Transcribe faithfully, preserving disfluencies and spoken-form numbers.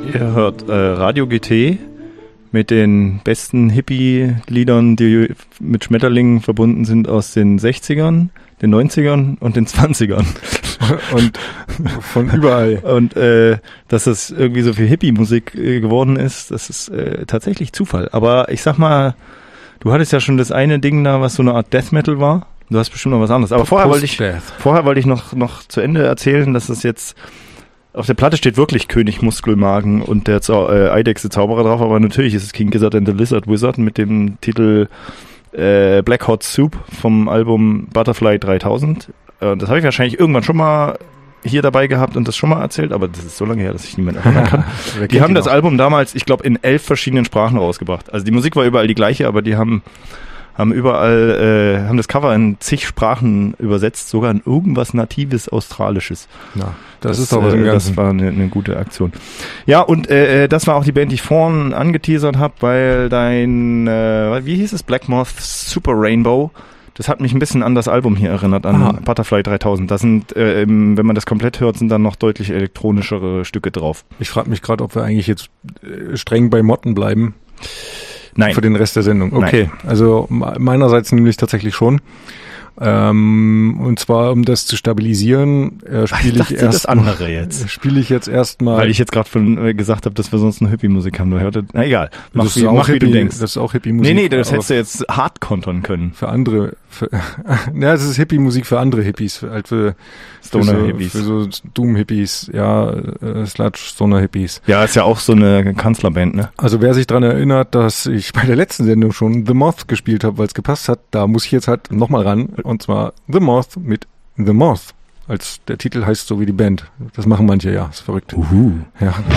Ihr hört äh, Radio G T mit den besten Hippie-Liedern, die mit Schmetterlingen verbunden sind aus den sechzigern, den neunzigern und den zwanzigern. Und von überall. Und äh, dass das irgendwie so viel Hippie-Musik äh, geworden ist, das ist äh, tatsächlich Zufall. Aber ich sag mal, du hattest ja schon das eine Ding da, was so eine Art Death Metal war. Du hast bestimmt noch was anderes. Aber vorher wollte ich, vorher wollte ich noch, noch zu Ende erzählen, dass es jetzt auf der Platte steht wirklich König Muskelmagen und der Zau- äh, Eidechse Zauberer drauf, aber natürlich ist es King Gizzard and the Lizard Wizard mit dem Titel äh, Black Hot Soup vom Album Butterfly dreitausend. Äh, das habe ich wahrscheinlich irgendwann schon mal hier dabei gehabt und das schon mal erzählt, aber das ist so lange her, dass ich niemand erinnern kann. Die haben das Album damals, ich glaube, in elf verschiedenen Sprachen rausgebracht. Also die Musik war überall die gleiche, aber die haben haben überall, äh, haben das Cover in zig Sprachen übersetzt, sogar in irgendwas Natives Australisches. Ja, das, das ist doch was im äh, Das war eine, eine gute Aktion. Ja, und äh, das war auch die Band, die ich vorhin angeteasert habe, weil dein, äh, wie hieß es, Black Moth Super Rainbow, das hat mich ein bisschen an das Album hier erinnert, an Aha. Butterfly dreitausend. Da sind, äh, wenn man das komplett hört, sind dann noch deutlich elektronischere Stücke drauf. Ich frage mich gerade, ob wir eigentlich jetzt äh, streng bei Motten bleiben. Nein. Für den Rest der Sendung. Okay, Nein. Also meinerseits nämlich tatsächlich schon. Ähm, und zwar, um das zu stabilisieren, äh, spiele ich, ich erst das andere jetzt. Spiele ich jetzt erstmal. Weil ich jetzt gerade von äh, gesagt habe, dass wir sonst eine Hippie-Musik haben. Du hörtet, na egal. Mach, das wie, ist auch mach Hippie, wie du denkst. Das ist auch Hippie-Musik. Nee, nee, das hättest du jetzt hart kontern können. Für andere, für, ja, es ist Hippie-Musik für andere Hippies, für, halt für Stoner-Hippies. Für so, so Doom-Hippies, ja, äh, Sludge-Stoner-Hippies. Ja, ist ja auch so eine Kanzlerband, ne? Also wer sich dran erinnert, dass ich bei der letzten Sendung schon The Moth gespielt habe, weil es gepasst hat, da muss ich jetzt halt nochmal ran. Und zwar The Moth mit The Moth. Als der Titel heißt so wie die Band. Das machen manche, ja. Ist verrückt. Uhu. Ja.